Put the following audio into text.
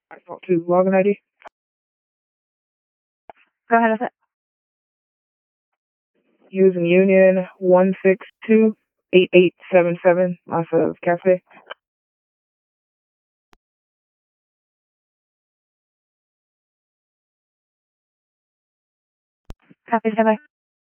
I thought to login ID. Go ahead with it. Using Union 1628877 off of Cafe. Copy together.